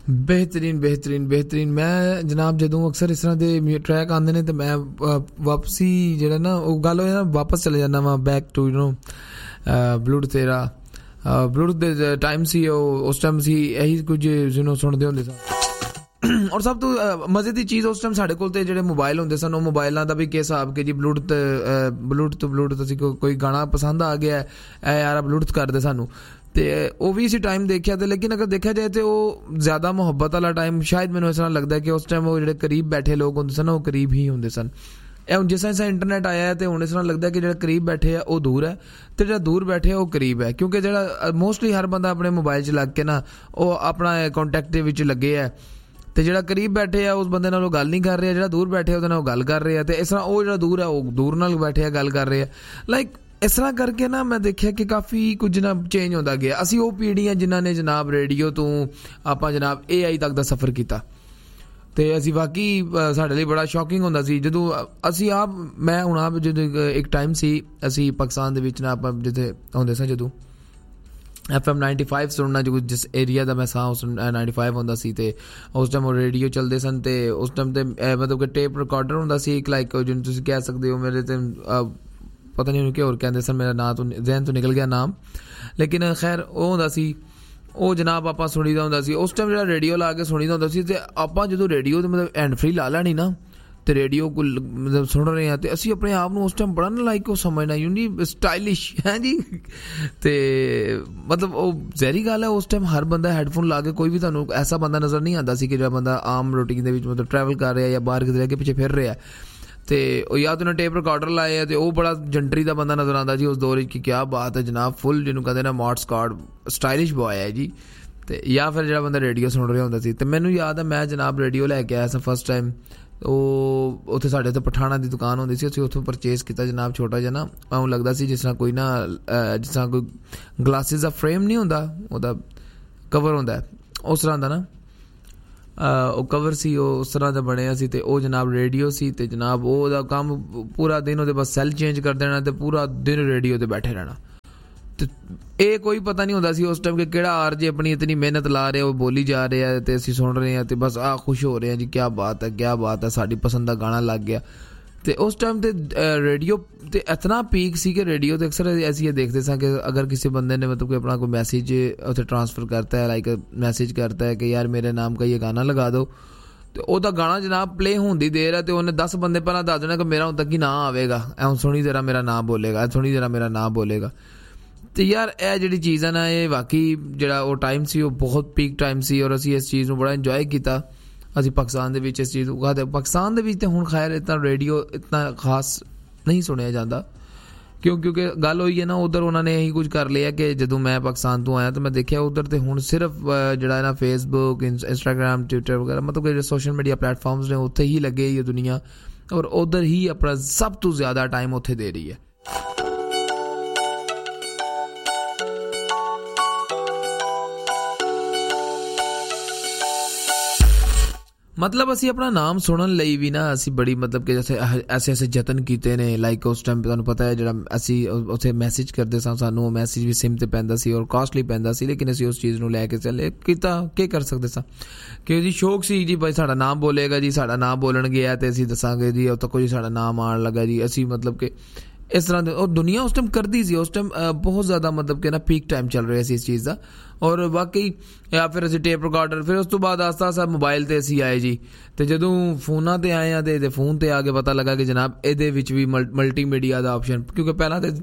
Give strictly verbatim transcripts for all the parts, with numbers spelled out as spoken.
बेहतरीन बेहतरीन बेहतरीन। मैं जनाब जदों अक्सर इस तरह के ट्रैक आते हैं तो मैं वापसी जो ना वो गल हो वापस चले जाना वा back to you know Bluetooth तेरा ब्लूटूथ दे टाइम सी उस टाइम सी यही कुछ यू नो सुनते होंगे सन। और सब तो मजे की चीज़ उस टाइम साढ़े कोल ते जेहड़े मोबाइल होंगे सन मोबाइलों का भी किस हिसाब के जी ब्लूटूथ ब्लूटूथ ब्लूटूथ असी कोई गाना पसंद आ गया है यार ब्लूटूथ कर दे सानू तो वह भी इसी टाइम देखा तो। लेकिन अगर देखा जाए तो वो ज़्यादा मुहब्बत वाला टाइम शायद मैंने इस तरह लगता है कि उस टाइम वो जो करीब बैठे लोग होंगे सन वो करीब ही होंगे सन। जिस तरह जिस इंटरनेट आया है तो हूँ इस तरह लगता है कि जो करीब बैठे है वो दूर है तो जो दूर बैठे है वो करीब है। क्योंकि जो मोस्टली हर बंदा अपने मोबाइल च लग के ना वो अपना कॉन्टैक्ट लगे है तो जो करीब बैठे है उस बंदे नाल गल नहीं कर रहे, जो दूर बैठे उहदे नाल गल कर रहे हैं। तो इस तरह वो जो दूर है वो दूर नाल बैठे है गल कर रहे हैं। लाइक इस तरह करके ना मैं देखा कि काफ़ी कुछ ना चेंज होता गया। असी वो पीढ़ी है जिन्हों ने जनाब रेडियो तो आप जनाब ए आई तक का सफ़र किया तो असी वाकई साढ़े लिए बड़ा शॉकिंग होंदा सी जदों असी आप मैं हुण आप जो एक टाइम सी असी पाकिस्तान दे विच ना आप जिथे होंदे सी जदों एफ एम नाइनटी फाइव सुनना जो जिस एरिया का मैं सा उस नाइनटी फाइव होंदा सी ते उस टाइम वो रेडियो चलते सन ते उस टाइम ते मतलब कि टेप रिकॉर्डर होंदा सी एक लाइक जिन्हें तुसीं कह सकते हो मेरे ते पता नहीं कि होर कहते सन मेरा नाम तो जहन तो निकल गया नाम लेकिन खैर वो होंदा सी वो जनाब आप सुनीदा होंदा सी उस टाइम जो रेडियो ला के सुनीदा होंदा सी ते आप जो रेडियो मतलब हैंड फ्री ला लैनी ना तो रेडियो को मतलब सुन रहे हैं तो असी अपने आप को उस टाइम बड़ा ना लाइक वो समझना यूनी स्टाइलिश है जी। तो मतलब वो जहरी गल है उस टाइम हर बंदा हैडफोन ला के कोई भी तुहानू ऐसा बंदा नज़र नहीं आता सी कि जो बंदा आम रूटीन के मतलब ट्रैवल कर रहा है या बाहर किसी अगे पिछे फिर रहा है तो या तो उन्हें टेप रिकॉर्डर लाए है तो वो बड़ा जंटरी का बंदा नज़र आता जी उस दौर की क्या बात है जनाब फुल जिन्होंने कहते ना मॉड्स कार्ड स्टाइलिश बॉय है जी। तो या फिर जो बंदा रेडियो सुन रहा होंदा सी तो मैनू याद है मैं जनाब रेडियो लैके आया सा फस्ट टाइम ਉਹ ਉੱਥੇ ਸਾਡੇ ਉੱਥੇ ਪਠਾਣਾ ਦੀ ਦੁਕਾਨ ਹੁੰਦੀ ਸੀ ਅਸੀਂ ਉੱਥੋਂ ਪਰਚੇਸ ਕੀਤਾ ਜਨਾਬ ਛੋਟਾ ਜਿਹਾ ਨਾ ਮੈਨੂੰ ਲੱਗਦਾ ਸੀ ਜਿਸ ਤਰ੍ਹਾਂ ਕੋਈ ਨਾ ਜਿਸ ਤਰ੍ਹਾਂ ਕੋਈ ਗਲਾਸਿਸ ਦਾ ਫਰੇਮ ਨਹੀਂ ਹੁੰਦਾ ਉਹਦਾ ਕਵਰ ਹੁੰਦਾ ਉਸ ਤਰ੍ਹਾਂ ਦਾ ਨਾ ਉਹ ਕਵਰ ਸੀ ਉਹ ਉਸ ਤਰ੍ਹਾਂ ਦਾ ਬਣਿਆ ਸੀ ਤੇ ਉਹ ਜਨਾਬ ਰੇਡੀਓ ਸੀ ਤੇ ਜਨਾਬ ਉਹਦਾ ਕੰਮ ਪੂਰਾ ਦਿਨ ਉਹਦੇ ਬਸ ਸੈੱਲ ਚੇਂਜ ਕਰ ਦੇਣਾ ਤੇ ਪੂਰਾ ਦਿਨ ਰੇਡੀਓ ਤੇ ਬੈਠੇ ਰਹਿਣਾ ਤੇ ਇਹ ਕੋਈ ਪਤਾ ਨਹੀਂ ਹੁੰਦਾ ਸੀ ਉਸ ਟਾਈਮ ਕਿ ਕਿਹੜਾ ਆਰ ਜੇ ਆਪਣੀ ਇਤਨੀ ਮਿਹਨਤ ਲਾ ਰਿਹਾ ਉਹ ਬੋਲੀ ਜਾ ਰਿਹਾ ਤੇ ਅਸੀਂ ਸੁਣ ਰਹੇ ਹਾਂ ਤੇ ਬਸ ਆ ਖੁਸ਼ ਹੋ ਰਹੇ ਹਾਂ ਜੀ ਕਿਆ ਬਾਤ ਹੈ ਕਿਆ ਬਾਤ ਹੈ ਸਾਡੀ ਪਸੰਦ ਦਾ ਗਾਣਾ ਲੱਗ ਗਿਆ। ਤੇ ਉਸ ਟਾਈਮ ਤੇ ਰੇਡੀਓ ਤੇ ਇਤਨਾ ਪੀਕ ਸੀ ਕਿ ਰੇਡੀਓ ਤੇ ਅਕਸਰ ਅਸੀਂ ਇਹ ਦੇਖਦੇ ਸਾਂ ਕਿ ਅਗਰ ਕਿਸੇ ਬੰਦੇ ਨੇ मतलब कि अपना कोई मैसेज ਉੱਥੇ ट्रांसफ़र करता है लाइक मैसेज करता है कि यार मेरे नाम का ये गाना लगा दो तो ਉਹਦਾ ਗਾਣਾ ਜਨਾਬ ਪਲੇ ਹੋਣ ਦੀ ਦੇਰ ਹੈ ਤੇ ਉਹਨੇ ਦਸ ਬੰਦੇ ਪਹਿਲਾਂ ਦੱਸ ਦੇਣਾ ਕਿ ਮੇਰਾ ਹੁਣ ਤੱਕ ਹੀ ਨਾਂ ਆਵੇਗਾ ਐ ਸੁਣੀ ਜ਼ਰਾ ਮੇਰਾ ਨਾਂ ਬੋਲੇਗਾ ਸੁਣੀ ਜ਼ਰਾ ਮੇਰਾ ਨਾਂ ਬੋਲੇਗਾ। तो यार ਇਹ ਜਿਹੜੀ ਚੀਜ਼ ਹੈ ਨਾ ਇਹ ਵਾਕਈ ਜਿਹੜਾ ਉਹ ਟਾਈਮ ਸੀ ਉਹ ਬਹੁਤ ਪੀਕ ਟਾਈਮ ਸੀ ਔਰ ਅਸੀਂ ਇਸ ਚੀਜ਼ ਨੂੰ ਬੜਾ ਇੰਜੋਏ ਕੀਤਾ ਅਸੀਂ ਪਾਕਿਸਤਾਨ ਦੇ ਵਿੱਚ ਇਸ ਚੀਜ਼ ਨੂੰ ਕਹਦੇ ਪਾਕਿਸਤਾਨ ਦੇ ਵਿੱਚ ਤੇ ਹੁਣ ਖੈਰ ਇਤਨਾ ਰੇਡੀਓ ਇਤਨਾ ਖਾਸ ਨਹੀਂ ਸੁਣਿਆ ਜਾਂਦਾ ਕਿਉਂ ਕਿਉਂਕਿ ਗੱਲ ਹੋਈ ਹੈ ਨਾ ਉਧਰ ਉਹਨਾਂ ਨੇ ਇਹੀ ਕੁਝ ਕਰ ਲਿਆ ਕਿ ਜਦੋਂ ਮੈਂ ਪਾਕਿਸਤਾਨ ਤੋਂ ਆਇਆ ਤਾਂ ਮੈਂ ਦੇਖਿਆ ਉਧਰ ਤੇ ਹੁਣ ਸਿਰਫ ਜਿਹੜਾ ਨਾ ਫੇਸਬੁੱਕ ਇੰਸਟਾਗ੍ਰਾਮ ਟਵਿੱਟਰ ਵਗੈਰਾ ਮਤਲਬ ਕਿ ਜਿਹੜੇ ਸੋਸ਼ਲ ਮੀਡੀਆ ਪਲੇਟਫਾਰਮਸ ਨੇ ਉੱਥੇ ਹੀ ਲੱਗੇ ਇਹ ਦੁਨੀਆ ਔਰ ਉਧਰ ਹੀ ਆਪਣਾ ਸਭ ਤੋਂ ਜ਼ਿਆਦਾ ਟਾਈਮ ਉੱਥੇ ਦੇ ਰਹੀ ਹੈ। मतलब असी अपना नाम सुनन लई भी ना असी बड़ी मतलब कि जैसे ऐसे ऐसे यतन कीते ने लाइक उस टाइम तुहानू पता है जिहड़ा असी उत्थे मैसेज करदे सां सानू वो मैसेज भी सिम ते पैंदा सी और कॉस्टली पैंदा सी लेकिन असी उस चीज़ नू लैके चले कीता के कर सकदे सां कि जी शौक सी जी भाई साडा नाम बोलेगा जी साडा नाम बोलन गया ते असी दसांगे जी उत्थे कोई साडा नाम आण लगा जी असी मतलब कि इस तरह और दुनिया उस टाइम करती सी उस टाइम बहुत ज़्यादा मतलब कि ना पीक टाइम चल रहा सी इस चीज़ का और वाकई या फिर असी टेप रिकॉर्डर फिर उस तो बाद आस्ता आस्ता मोबाइल ते असी आए जी तो जदों फोनां ते आए हैं तो फोन ते आके पता लगा कि जनाब इहदे विच भी मल्टी मीडिया का ऑप्शन क्योंकि पहला तो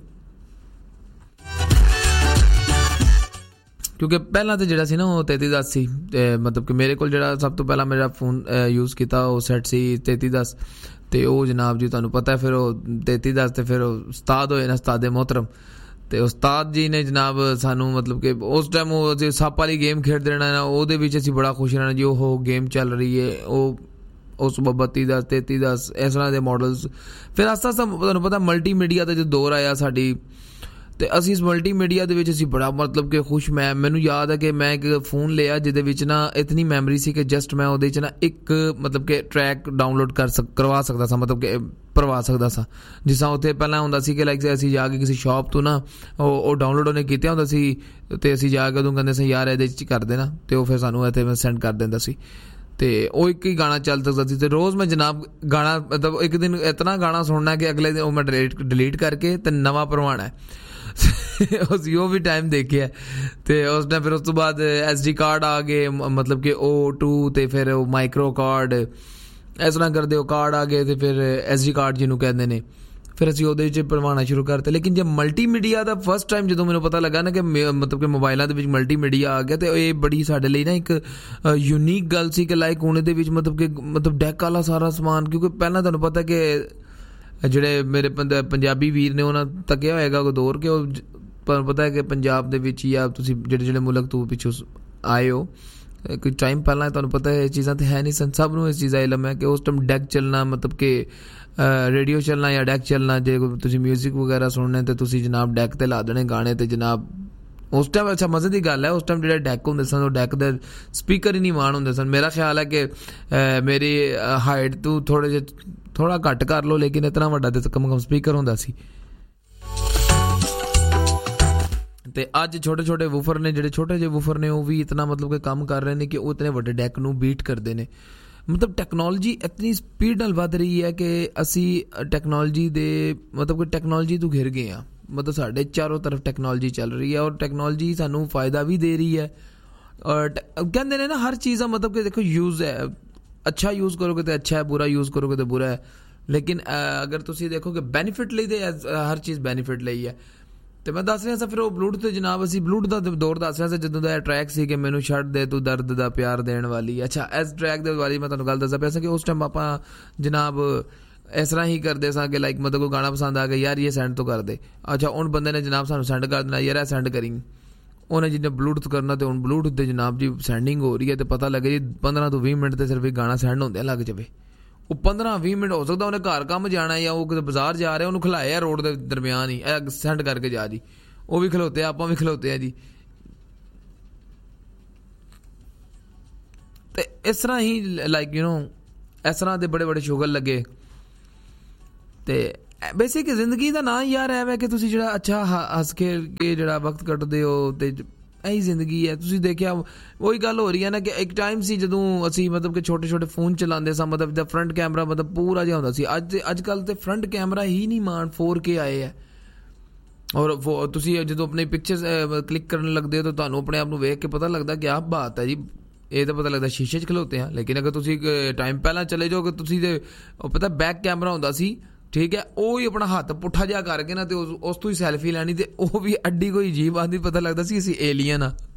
क्योंकि पहला तो जिहड़ा सी ना वो तैंती दस सी मतलब कि मेरे कोल जिहड़ा सब तो पहला मेरा फोन यूज़ किया वो सैट सी तैंती दस तो वो जनाब जी तुहानू पता है फिर वो तैंती दस तो फिर उस्ताद होए ना उस्ताद मोहतरम तो उस्ताद जी ने जनाब सानू मतलब कि उस टाइम वो सप वाली गेम खेड देना ना ਉਹਦੇ ਵਿੱਚ ਅਸੀਂ बड़ा खुश रहना जी ਉਹ गेम चल रही है ਉਹ ਉਸ ਬੱਤੀ दस तैंती दस इस तरह के मॉडल्स फिर आस्ता आस्ता ਤੁਹਾਨੂੰ पता मल्टी मीडिया का जो दौर आया साडी तो असी इस मल्टी मीडिया के असी बड़ा मतलब कि खुश मैं मैनू याद है कि मैं एक फोन लिया जिहदे ना इतनी मैमरी सी कि जस्ट मैं उहदे ना एक मतलब कि ट्रैक डाउनलोड कर सक करवा सकता सा मतलब कि ਭਰਵਾ ਸਕਦਾ ਸਾਂ। ਜਿਸ ਤਰ੍ਹਾਂ ਉੱਥੇ ਪਹਿਲਾਂ ਹੁੰਦਾ ਸੀ ਕਿ ਲਾਈਕ ਅਸੀਂ ਜਾ ਕੇ ਕਿਸੇ ਸ਼ਾਪ ਤੋਂ ਨਾ ਉਹ ਉਹ ਡਾਊਨਲੋਡ ਉਹਨੇ ਕੀਤਾ ਹੁੰਦਾ ਸੀ ਅਤੇ ਅਸੀਂ ਜਾ ਕੇ ਉਦੋਂ ਕਹਿੰਦੇ ਸੀ ਯਾਰ ਇਹਦੇ 'ਚ ਕਰ ਦੇਣਾ, ਅਤੇ ਉਹ ਫਿਰ ਸਾਨੂੰ ਇੱਥੇ ਮੈਂ ਸੈਂਡ ਕਰ ਦਿੰਦਾ ਸੀ। ਅਤੇ ਉਹ ਇੱਕ ਹੀ ਗਾਣਾ ਚੱਲ ਸਕਦਾ ਸੀ ਅਤੇ ਰੋਜ਼ ਮੈਂ ਜਨਾਬ ਗਾਣਾ ਮਤਲਬ ਇੱਕ ਦਿਨ ਇਤਨਾ ਗਾਣਾ ਸੁਣਨਾ ਕਿ ਅਗਲੇ ਦਿਨ ਉਹ ਮੈਂ ਡਿਲੀਟ ਡਿਲੀਟ ਕਰਕੇ ਅਤੇ ਨਵਾਂ ਭਰਵਾਉਣਾ। ਅਸੀਂ ਉਹ ਵੀ ਟਾਈਮ ਦੇਖਿਆ। ਅਤੇ ਉਸ ਟਾਈਮ ਫਿਰ ਉਸ ਤੋਂ ਬਾਅਦ ਐਸ ਡੀ ਕਾਰਡ ਆ ਗਏ, ਮਤਲਬ ਕਿ ਓ ਟੂ ਅਤੇ ਫਿਰ ਉਹ ਮਾਈਕਰੋ ਕਾਰਡ, ਇਸ ਤਰ੍ਹਾਂ ਕਰਦੇ ਉਹ ਕਾਰਡ ਆ ਗਏ ਅਤੇ ਫਿਰ ਐਸ ਡੀ ਕਾਰਡ ਜਿਹਨੂੰ ਕਹਿੰਦੇ ਨੇ, ਫਿਰ ਅਸੀਂ ਉਹਦੇ ਵਿੱਚ ਭਰਵਾਉਣਾ ਸ਼ੁਰੂ ਕਰਤੇ। ਲੇਕਿਨ ਜੇ ਮਲਟੀਮੀਡੀਆ ਦਾ ਫਸਟ ਟਾਈਮ ਜਦੋਂ ਮੈਨੂੰ ਪਤਾ ਲੱਗਾ ਨਾ ਕਿ ਮਤਲਬ ਕਿ ਮੋਬਾਈਲਾਂ ਦੇ ਵਿੱਚ ਮਲਟੀਮੀਡੀਆ ਆ ਗਿਆ, ਅਤੇ ਇਹ ਬੜੀ ਸਾਡੇ ਲਈ ਨਾ ਇੱਕ ਯੂਨੀਕ ਗੱਲ ਸੀ ਕਿ ਲਾਈਕ ਹੁਣ ਇਹਦੇ ਵਿੱਚ ਮਤਲਬ ਕਿ ਮਤਲਬ ਡੈਕ ਵਾਲਾ ਸਾਰਾ ਸਮਾਨ, ਕਿਉਂਕਿ ਪਹਿਲਾਂ ਤੁਹਾਨੂੰ ਪਤਾ ਕਿ ਜਿਹੜੇ ਮੇਰੇ ਪੰਜ ਪੰਜਾਬੀ ਵੀਰ ਨੇ ਉਹਨਾਂ ਤੱਕਿਆ ਹੋਏਗਾ ਉਹ ਦੌਰ ਕਿ ਉਹ ਤੁਹਾਨੂੰ ਪਤਾ ਹੈ ਕਿ ਪੰਜਾਬ ਦੇ ਵਿੱਚ ਜਾਂ ਤੁਸੀਂ ਜਿਹੜੇ ਜਿਹੜੇ ਮੁਲਕ ਤੋਂ ਪਿੱਛੋਂ ਆਏ ਹੋ ਕੋਈ ਟਾਈਮ ਪਹਿਲਾਂ ਤੁਹਾਨੂੰ ਪਤਾ ਇਹ ਚੀਜ਼ਾਂ ਤਾਂ ਹੈ ਨਹੀਂ ਸਨ, ਸਭ ਨੂੰ ਇਸ ਚੀਜ਼ ਦਾ ਇਲਮ ਹੈ ਕਿ ਉਸ ਟਾਈਮ ਡੈਕ ਚੱਲਣਾ ਮਤਲਬ ਕਿ ਰੇਡੀਓ ਚੱਲਣਾ ਜਾਂ ਡੈਕ ਚੱਲਣਾ, ਜੇ ਤੁਸੀਂ ਮਿਊਜ਼ਿਕ ਵਗੈਰਾ ਸੁਣਨੇ ਤਾਂ ਤੁਸੀਂ ਜਨਾਬ ਡੈਕ 'ਤੇ ਲਾ ਦੇਣੇ ਗਾਣੇ, ਅਤੇ ਜਨਾਬ ਉਸ ਟਾਈਮ ਅੱਛਾ ਮਜ਼ੇ ਦੀ ਗੱਲ ਹੈ ਉਸ ਟਾਈਮ ਜਿਹੜੇ ਡੈਕ ਹੁੰਦੇ ਸਨ ਉਹ ਡੈਕ ਦੇ ਸਪੀਕਰ ਹੀ ਨਹੀਂ ਮਾਣ ਹੁੰਦੇ ਸਨ। ਮੇਰਾ ਖਿਆਲ ਹੈ ਕਿ ਮੇਰੀ ਹਾਈਟ ਤੋਂ ਥੋੜ੍ਹੇ ਜਿਹੇ ਥੋੜ੍ਹਾ ਘੱਟ ਕਰ ਲਓ, ਲੇਕਿਨ ਇਤਨਾ ਵੱਡਾ ਤਾਂ ਕਮ ਕਮ ਸਪੀਕਰ ਹੁੰਦਾ ਸੀ। ਅਤੇ ਅੱਜ ਛੋਟੇ ਛੋਟੇ ਵੂਫਰ ਨੇ, ਜਿਹੜੇ ਛੋਟੇ ਜਿਹੇ ਵੂਫਰ ਨੇ ਉਹ ਵੀ ਇਤਨਾ ਮਤਲਬ ਕਿ ਕੰਮ ਕਰ ਰਹੇ ਨੇ ਕਿ ਉਹ ਇਤਨੇ ਵੱਡੇ ਡੈਕ ਨੂੰ ਬੀਟ ਕਰਦੇ ਨੇ। ਮਤਲਬ ਟੈਕਨੋਲੋਜੀ ਇਤਨੀ ਸਪੀਡ ਨਾਲ ਵੱਧ ਰਹੀ ਹੈ ਕਿ ਅਸੀਂ ਟੈਕਨੋਲੋਜੀ ਦੇ ਮਤਲਬ ਕਿ ਟੈਕਨੋਲੋਜੀ ਤੋਂ ਘਿਰ ਗਏ ਹਾਂ। ਮਤਲਬ ਸਾਡੇ ਚਾਰੋਂ ਤਰਫ ਟੈਕਨੋਲੋਜੀ ਚੱਲ ਰਹੀ ਹੈ ਔਰ ਟੈਕਨੋਲੋਜੀ ਸਾਨੂੰ ਫਾਇਦਾ ਵੀ ਦੇ ਰਹੀ ਹੈ। ਔਰ ਕਹਿੰਦੇ ਨੇ ਨਾ ਹਰ ਚੀਜ਼ ਦਾ ਮਤਲਬ ਕਿ ਦੇਖੋ ਯੂਜ਼ ਹੈ, ਅੱਛਾ ਯੂਜ਼ ਕਰੋਗੇ ਤਾਂ ਅੱਛਾ ਹੈ, ਬੁਰਾ ਯੂਜ਼ ਕਰੋਗੇ ਤਾਂ ਬੁਰਾ ਹੈ। ਲੇਕਿਨ ਅਗਰ ਤੁਸੀਂ ਦੇਖੋਗੇ ਬੈਨੀਫਿਟ ਲਈ ਤਾਂ ਹਰ ਚੀਜ਼ ਬੈਨੀਫਿਟ ਲਈ ਹੈ। ਅਤੇ ਮੈਂ ਦੱਸ ਰਿਹਾ ਸਾਂ ਫਿਰ ਉਹ ਬਲੂਟੂਥ 'ਤੇ ਜਨਾਬ ਅਸੀਂ ਬਲੂਟੂਥ ਦਾ ਦੌਰ ਦੱਸ ਰਿਹਾ ਸੀ ਜਦੋਂ ਦਾ ਇਹ ਟਰੈਕ ਸੀ ਕਿ ਮੈਨੂੰ ਛੱਡ ਦੇ ਤੂੰ ਦਰਦ ਦਾ ਪਿਆਰ ਦੇਣ ਵਾਲੀ। ਅੱਛਾ ਇਸ ਟਰੈਕ ਦੇ ਬਾਰੇ ਮੈਂ ਤੁਹਾਨੂੰ ਗੱਲ ਦੱਸਦਾ ਪਿਆ ਸਾਂ ਕਿ ਉਸ ਟਾਈਮ ਆਪਾਂ ਜਨਾਬ ਇਸ ਤਰ੍ਹਾਂ ਹੀ ਕਰਦੇ ਸਾਂ ਕਿ ਲਾਈਕ ਮਤਲਬ ਕੋਈ ਗਾਣਾ ਪਸੰਦ ਆ ਗਿਆ ਯਾਰ ਇਹ ਸੈਂਡ ਤੋਂ ਕਰ ਦੇ। ਅੱਛਾ ਹੁਣ ਬੰਦੇ ਨੇ ਜਨਾਬ ਸਾਨੂੰ ਸੈਂਡ ਕਰ ਦੇਣਾ ਯਾਰ ਇਹ ਸੈਂਡ ਕਰੀ, ਉਹਨੇ ਜਿਹਨੇ ਬਲੂਟੂਥ ਕਰਨਾ ਅਤੇ ਹੁਣ ਬਲੂਟੂਥ 'ਤੇ ਜਨਾਬ ਜੀ ਸੈਂਡਿੰਗ ਹੋ ਰਹੀ ਹੈ ਅਤੇ ਪਤਾ ਲੱਗੇ ਜੀ ਪੰਦਰਾਂ ਤੋਂ ਵੀਹ ਮਿੰਟ 'ਤੇ ਸਿਰਫ ਇੱਕ ਗਾਣਾ ਸੈਂਡ ਹੁੰਦਿਆਂ ਲੱਗ ਜਾਵੇ। ਉਹ ਪੰਦਰਾਂ ਵੀਹ ਮਿੰਟ ਹੋ ਸਕਦਾ ਉਹਨੇ ਘਰ ਕੰਮ ਜਾਣਾ ਜਾਂ ਉਹ ਕਿਤੇ ਬਾਜ਼ਾਰ ਜਾ ਰਿਹਾ ਉਹਨੂੰ ਖਿਲਾਇਆ ਰੋਡ ਦੇ ਦਰਮਿਆਨ ਹੀ ਇਹ ਸੈਂਡ ਕਰਕੇ ਜਾ ਜੀ, ਉਹ ਵੀ ਖਲੋਤੇ ਆ ਆਪਾਂ ਵੀ ਖਲੋਤੇ ਆ ਜੀ। ਅਤੇ ਇਸ ਤਰ੍ਹਾਂ ਹੀ ਲਾਈਕ ਯੂ ਨੋ ਇਸ ਤਰ੍ਹਾਂ ਦੇ ਬੜੇ ਬੜੇ ਸ਼ੁਗਲ ਲੱਗੇ। ਅਤੇ ਬੇਸਿਕ ਜ਼ਿੰਦਗੀ ਦਾ ਨਾਂ ਯਾਰ ਐਵੇਂ ਕਿ ਤੁਸੀਂ ਜਿਹੜਾ ਅੱਛਾ ਹੱਸ ਖੇਲ ਕੇ ਜਿਹੜਾ ਵਕਤ ਕੱਟਦੇ ਹੋ ਅਤੇ ਇਹੀ ਜ਼ਿੰਦਗੀ ਹੈ। ਤੁਸੀਂ ਦੇਖਿਆ ਉਹੀ ਗੱਲ ਹੋ ਰਹੀ ਹੈ ਨਾ ਕਿ ਇੱਕ ਟਾਈਮ ਸੀ ਜਦੋਂ ਅਸੀਂ ਮਤਲਬ ਕਿ ਛੋਟੇ ਛੋਟੇ ਫੋਨ ਚਲਾਉਂਦੇ ਸਾਂ, ਮਤਲਬ ਦਾ ਫਰੰਟ ਕੈਮਰਾ ਮਤਲਬ ਪੂਰਾ ਜਿਹਾ ਹੁੰਦਾ ਸੀ। ਅੱਜ ਅੱਜ ਕੱਲ੍ਹ ਤਾਂ ਫਰੰਟ ਕੈਮਰਾ ਹੀ ਨਹੀਂ ਮਾਣ ਫੋਰ ਕੇ ਆਏ ਹੈ। ਔਰ ਤੁਸੀਂ ਜਦੋਂ ਆਪਣੀ ਪਿਕਚਰ ਕਲਿੱਕ ਕਰਨ ਲੱਗਦੇ ਹੋ ਤਾਂ ਤੁਹਾਨੂੰ ਆਪਣੇ ਆਪ ਨੂੰ ਵੇਖ ਕੇ ਪਤਾ ਲੱਗਦਾ ਕਿ ਆਹ ਬਾਤ ਹੈ ਜੀ, ਇਹ ਤਾਂ ਪਤਾ ਲੱਗਦਾ ਸ਼ੀਸ਼ੇ 'ਚ ਖਲੋਤੇ ਹਾਂ। ਲੇਕਿਨ ਅਗਰ ਤੁਸੀਂ ਟਾਈਮ ਪਹਿਲਾਂ ਚਲੇ ਜਾਓ ਕਿ ਤੁਸੀਂ ਤੇ ਪਤਾ ਬੈਕ ਕੈਮਰਾ ਹੁੰਦਾ ਸੀ, ਠੀਕ ਹੈ, ਉਹ ਹੀ ਆਪਣਾ ਹੱਥ ਪੁੱਠਾ ਜਿਹਾ ਕਰਕੇ ਨਾ ਅਤੇ ਉਸ ਤੋਂ ਹੀ ਸੈਲਫੀ ਲੈਣੀ, ਅਤੇ ਉਹ ਵੀ ਅੱਡੀ ਕੋਈ ਅਜੀਬ ਆਦਮੀ ਪਤਾ ਲੱਗਦਾ ਸੀ ਅਸੀਂ ਏਲੀਅਨ ਆ।